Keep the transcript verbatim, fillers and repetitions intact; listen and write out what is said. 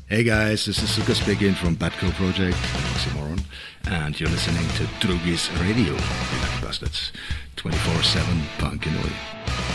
Hey guys, this is Suka speaking from Batco Project, Oxymoron, and you're listening to Drugis Radio, you lucky bastards, twenty-four seven punk and oi.